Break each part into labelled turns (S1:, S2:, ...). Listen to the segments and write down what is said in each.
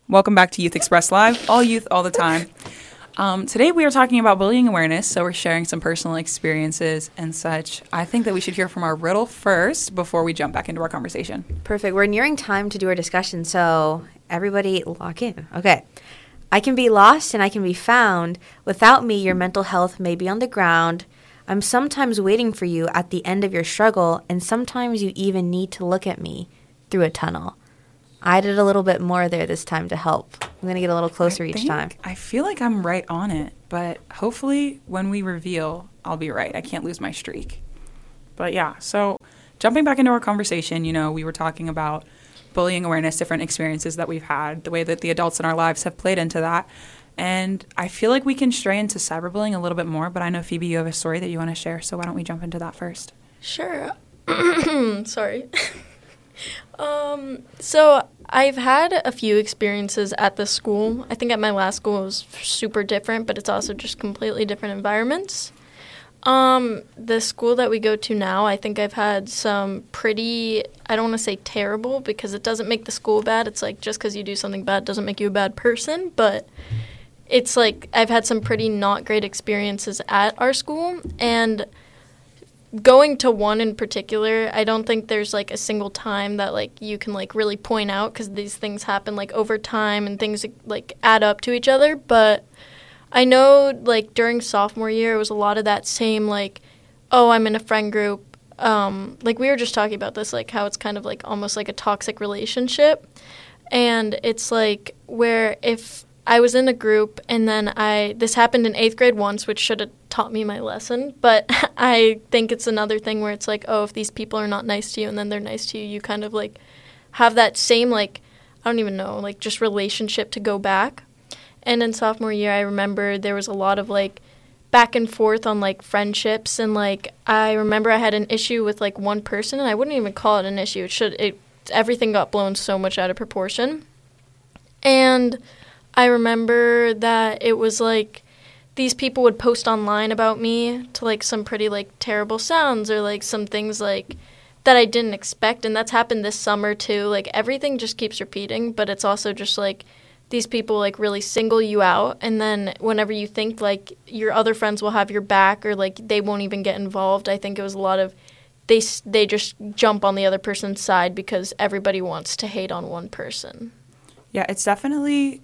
S1: Welcome back to Youth Express Live, all youth, all the time. Today we are talking about bullying awareness, so we're sharing some personal experiences and such. I think that we should hear from our riddle first before we jump back into our conversation.
S2: Perfect. We're nearing time to do our discussion, so everybody lock in. Okay. I can be lost and I can be found. Without me, your mental health may be on the ground. I'm sometimes waiting for you at the end of your struggle, and sometimes you even need to look at me through a tunnel. I did a little bit more there this time to help. I'm going to get a little closer each time.
S1: I feel like I'm right on it, but hopefully when we reveal, I'll be right. I can't lose my streak. But yeah, so jumping back into our conversation, we were talking about bullying awareness, different experiences that we've had, the way that the adults in our lives have played into that. And I feel like we can stray into cyberbullying a little bit more, but I know, Phoebe, you have a story that you want to share, so why don't we jump into that first?
S3: Sure. Sorry. So I've had a few experiences at the school. I think at my last school it was super different, but it's also just completely different environments. The school that we go to now, I think I've had some pretty, I don't want to say terrible because it doesn't make the school bad. It's like just because you do something bad doesn't make you a bad person, but it's like I've had some pretty not great experiences at our school, and going to one in particular, I don't think there's, like, a single time that, like, you can, like, really point out because these things happen, like, over time and things, like, add up to each other. But I know, like, during sophomore year, it was a lot of that same, like, oh, I'm in a friend group. Like, we were just talking about this, like, how it's kind of, like, almost like a toxic relationship. And it's, like, where if I was in a group and then this happened in 8th grade once, which should have taught me my lesson, but I think it's another thing where it's like, oh, if these people are not nice to you and then they're nice to you, you kind of like have that same, like, I don't even know, like just relationship to go back. And in sophomore year, I remember there was a lot of like back and forth on like friendships, and like I remember I had an issue with like one person, and I wouldn't even call it an issue. Everything got blown so much out of proportion. And I remember that it was, like, these people would post online about me to, like, some pretty, like, terrible sounds or, like, some things, like, that I didn't expect. And that's happened this summer, too. Like, everything just keeps repeating, but it's also just, like, these people, like, really single you out. And then whenever you think, like, your other friends will have your back or, like, they won't even get involved, I think it was a lot of they just jump on the other person's side because everybody wants to hate on one person.
S1: Yeah, it's definitely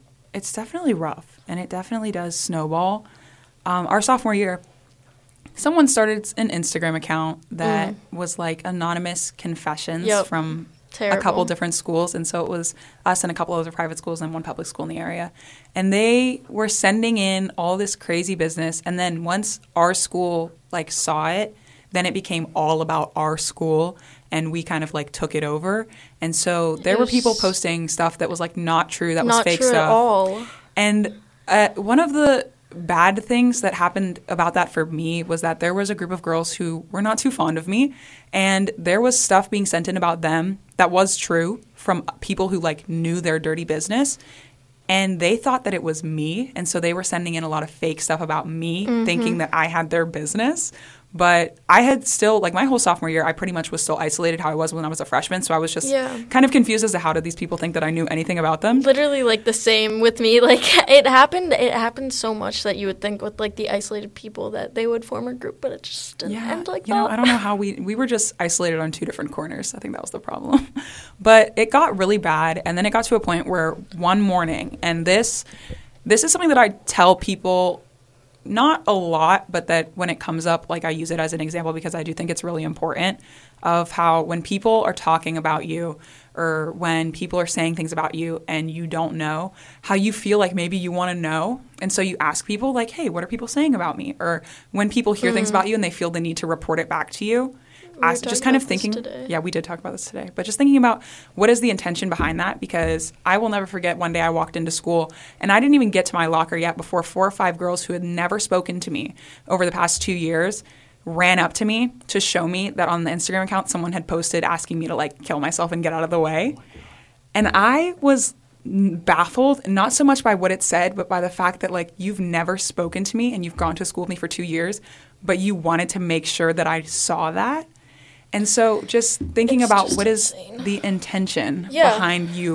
S1: rough, and it definitely does snowball. Our sophomore year, someone started an Instagram account that was like anonymous confessions from a couple different schools, and so it was us and a couple other private schools and one public school in the area. And they were sending in all this crazy business, and then once our school like saw it, then it became all about our school, and we kind of like took it over. And so there were people posting stuff that was like not true, that was fake stuff.
S3: Not true at all.
S1: And one of the bad things that happened about that for me was that there was a group of girls who were not too fond of me, and there was stuff being sent in about them that was true from people who like knew their dirty business. And they thought that it was me, and so they were sending in a lot of fake stuff about me, thinking that I had their business. But I had still, like my whole sophomore year, I pretty much was still isolated how I was when I was a freshman. So I was just kind of confused as to how did these people think that I knew anything about them.
S3: Literally like the same with me. Like it happened so much that you would think with like the isolated people that they would form a group, but it just didn't end like that.
S1: I don't know how we were just isolated on two different corners. I think that was the problem. But it got really bad. And then it got to a point where one morning, and this is something that I tell people not a lot, but that when it comes up, like I use it as an example because I do think it's really important of how when people are talking about you or when people are saying things about you and you don't know, how you feel like maybe you want to know. And so you ask people like, hey, what are people saying about me? Or when people hear things about you and they feel the need to report it back to you. Just kind of thinking, yeah, we did talk about this today, but just thinking about what is the intention behind that, because I will never forget one day I walked into school and I didn't even get to my locker yet before 4 or 5 girls who had never spoken to me over the past 2 years ran up to me to show me that on the Instagram account someone had posted asking me to like kill myself and get out of the way. And I was baffled, not so much by what it said, but by the fact that like you've never spoken to me and you've gone to school with me for 2 years, but you wanted to make sure that I saw that. And so just thinking about what is the intention behind you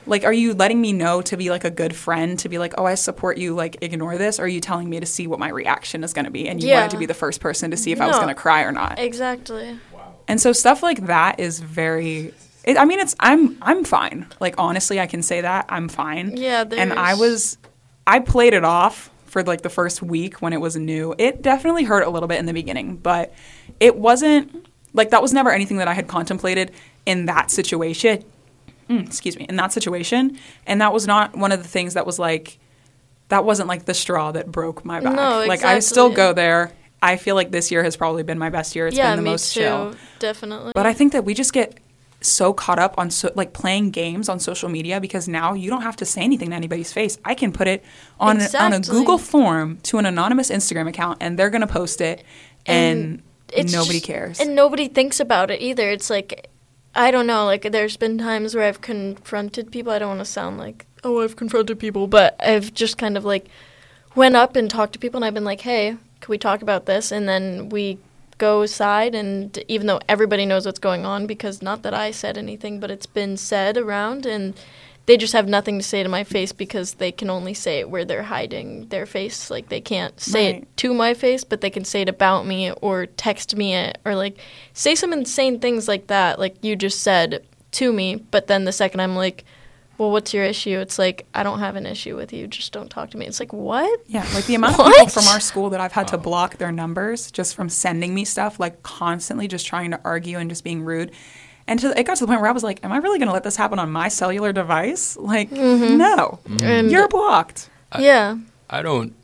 S1: Like, are you letting me know to be, like, a good friend, to be like, oh, I support you, like, ignore this? Or are you telling me to see what my reaction is going to be? And you wanted to be the first person to see if I was going to cry or not.
S3: Exactly.
S1: And so stuff like that is very... I'm fine. Like, honestly, I can say that. I'm fine.
S3: Yeah,
S1: and I played it off for, like, the first week when it was new. It definitely hurt a little bit in the beginning, but it wasn't... Like, that was never anything that I had contemplated in that situation. In that situation. And that was not one of the things that was like, that wasn't like the straw that broke my back.
S3: No, exactly.
S1: Like, I still go there. I feel like this year has probably been my best year. It's been the most chill.
S3: Definitely.
S1: But I think that we just get so caught up on like playing games on social media, because now you don't have to say anything to anybody's face. I can put it on a Google form to an anonymous Instagram account, and they're going to post it, and nobody cares.
S3: And nobody thinks about it either. It's like, I don't know, like, there's been times where I've confronted people. I don't want to sound like, oh, I've confronted people, but I've just kind of, like, went up and talked to people, and I've been like, hey, can we talk about this? And then we go aside, and even though everybody knows what's going on, because not that I said anything, but it's been said around, and they just have nothing to say to my face because they can only say it where they're hiding their face. Like, they can't say it to my face, but they can say it about me or text me it or, like, say some insane things like that, like you just said to me. But then the second I'm like, well, what's your issue? It's like, I don't have an issue with you. Just don't talk to me. It's like, what?
S1: Yeah, like the amount of people from our school that I've had to block their numbers just from sending me stuff, like constantly just trying to argue and just being rude. And it got to the point where I was like, am I really going to let this happen on my cellular device? Like, no.
S3: And
S1: you're blocked.
S4: I don't,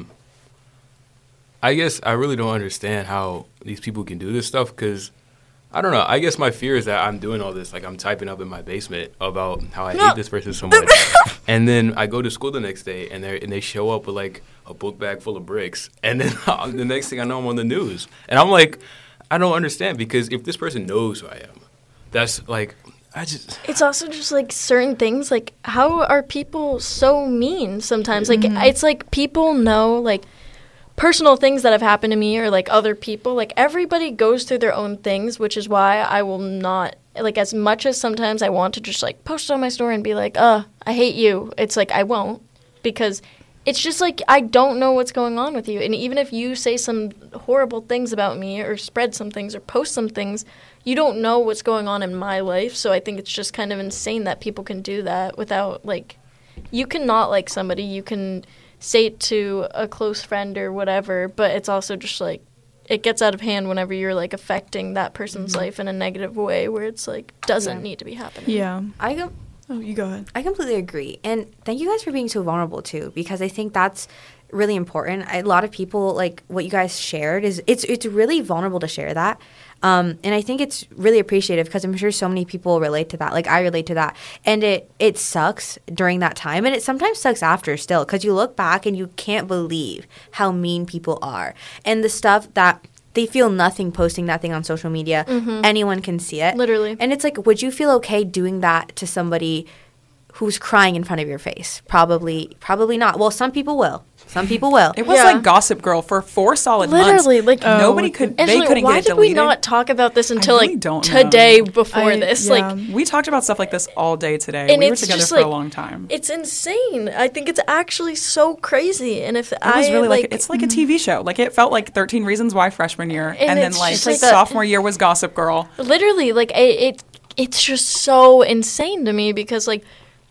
S4: I guess I really don't understand how these people can do this stuff, because, I don't know, I guess my fear is that I'm doing all this, like, I'm typing up in my basement about how I hate this person so much. And then I go to school the next day, and they show up with, like, a book bag full of bricks. And then the next thing I know, I'm on the news. And I'm like, I don't understand, because if this person knows who I am, that's, like,
S3: It's also just, like, certain things, like, how are people so mean sometimes? Like, it's like people know, like, personal things that have happened to me or, like, other people. Like, everybody goes through their own things, which is why I will not, like, as much as sometimes I want to just, like, post on my story and be like, I hate you. It's like, I won't, because it's just, like, I don't know what's going on with you. And even if you say some horrible things about me or spread some things or post some things, you don't know what's going on in my life. So I think it's just kind of insane that people can do that without, like, you can not like somebody. You can say it to a close friend or whatever, but it's also just, like, it gets out of hand whenever you're, like, affecting that person's life in a negative way where it's, like, doesn't need to be happening.
S5: Yeah.
S2: Oh,
S5: you go ahead.
S2: I completely agree. And thank you guys for being so vulnerable, too, because I think that's really important. A lot of people, like, what you guys shared is it's really vulnerable to share that. And I think it's really appreciative because I'm sure so many people relate to that. Like, I relate to that. And it sucks during that time. And it sometimes sucks after still because you look back and you can't believe how mean people are. And the stuff that they feel nothing posting that thing on social media. Anyone can see it.
S3: Literally.
S2: And it's like, would you feel okay doing that to somebody who's crying in front of your face? Probably not. Well, some people will. Some people will.
S1: It was like Gossip Girl for 4 solid months.
S3: Literally, like,
S1: nobody could.
S3: Angela,
S1: they couldn't
S3: why
S1: get it
S3: did we
S1: deleted.
S3: not talk about this until
S1: really
S3: like today before this?
S5: Yeah.
S3: Like,
S1: we talked about stuff like this all day today.
S3: and
S1: We were
S3: it's
S1: together
S3: just,
S1: for
S3: like,
S1: a long time.
S3: it's insane. I think it's actually so crazy. And if
S1: It was really like it's like a TV show. Like, it felt like 13 Reasons Why freshman year, and then
S3: it's
S1: like
S3: just like that-
S1: sophomore year was Gossip Girl.
S3: literally, like, it's just so insane to me because, like,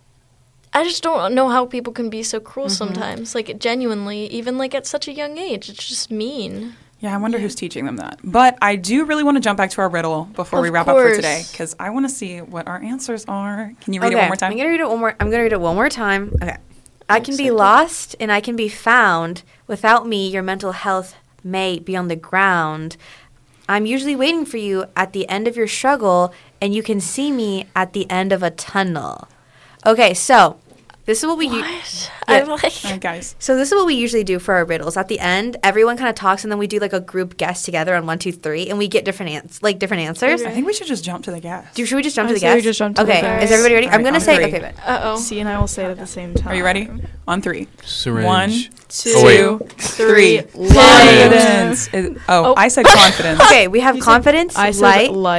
S3: I just don't know how people can be so cruel sometimes. Like, genuinely, even, like, at such a young age. It's just mean.
S1: Yeah, I wonder who's teaching them that. But I do really want to jump back to our riddle before
S3: Of
S1: we wrap up for
S3: course.
S1: today, because I want to see what our answers are. Can you read it one more time?
S2: I'm gonna read it one more time. Okay. I can be lost and I can be found. Without me, your mental health may be on the ground. I'm usually waiting for you at the end of your struggle, and you can see me at the end of a tunnel. Okay, so this is what we
S3: I'm like,
S1: All right, guys.
S2: So this is what we usually do for our riddles. At the end, everyone kind of talks, and then we do like a group guess together on 1, 2, 3, and we get different answers.
S1: I think we should just jump to the guess.
S2: Should we just jump to
S5: I
S2: the
S5: say we
S2: guess?
S5: just jump to the
S2: okay,
S5: guess.
S2: is everybody ready?
S1: All
S2: I'm
S1: right,
S2: gonna
S1: on
S2: say
S1: three.
S2: okay, but
S3: uh-oh.
S5: C and I will say it at the same time.
S1: Are you ready? On 3.
S4: Syringe.
S1: 1, 2,
S4: Oh, wait.
S1: 3.
S3: Light.
S1: Confidence. I said confidence.
S2: okay, we have
S5: You said-
S2: confidence,
S5: I said
S2: light,
S5: light.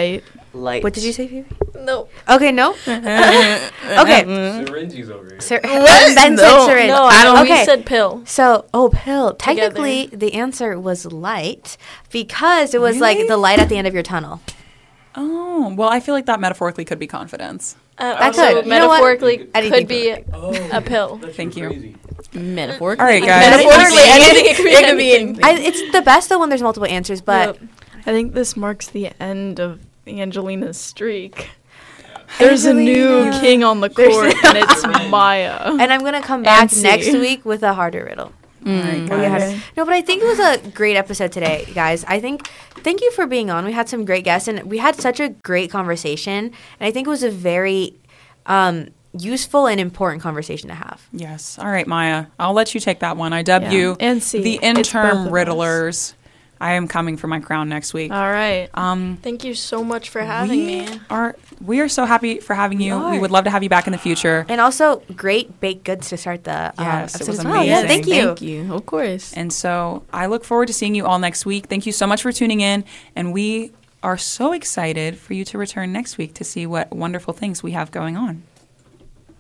S5: Light.
S2: What did you say, Phoebe?
S3: No.
S2: Okay, no. Okay.
S4: Syringes over here.
S2: Ben said syringe.
S3: No, we said pill.
S2: So, pill. Technically, the answer was light because it was like
S1: Really?
S2: the light at the end of your tunnel.
S1: Oh, well, I feel like that metaphorically could be confidence.
S2: That
S3: Also,
S2: could. You know what?
S3: metaphorically
S2: Anything
S3: could be a pill.
S1: Thank you.
S5: Metaphorically.
S1: All right, guys.
S3: Metaphorically, anything. It could be
S5: It could be
S3: anything.
S2: It's the best though when there's multiple answers, but
S6: I think this marks the end of Angelina's streak. There's a new
S2: Angelina.
S6: king on the court, and it's Maya.
S2: and I'm gonna come back
S6: And C.
S2: next week with a harder riddle.
S1: All right,
S2: Well, we had-
S1: guys.
S2: No, but I think it was a great episode today, guys. Thank you for being on. We had some great guests, and we had such a great conversation. And I think it was a very useful and important conversation to have.
S1: Yes. All right, Maya. I'll let you take that one. I dub
S6: Yeah.
S1: you
S6: And C.
S1: the
S6: It's
S1: interim
S6: both of us.
S1: riddlers. I am coming for my crown next week.
S6: All right.
S3: Thank you so much for having me.
S1: We are so happy for having you.
S2: We
S1: We
S2: are.
S1: would love to have you back in the future.
S2: And also, great baked goods to start the
S1: Yes, it
S2: episode
S1: was
S2: as well. Yeah,
S1: amazing.
S2: thank you.
S5: Thank you. Of course.
S1: And so I look forward to seeing you all next week. Thank you so much for tuning in. And we are so excited for you to return next week to see what wonderful things we have going on.